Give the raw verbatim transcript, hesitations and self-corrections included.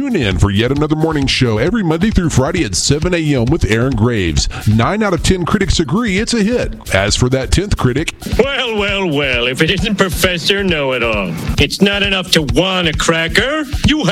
Tune in for yet another morning show every Monday through Friday at seven a.m. with Aaron Graves. Nine out of ten critics agree it's a hit. As for that tenth critic, Well, well, well, if it isn't Professor Know-It-All. It's not enough to want a cracker. You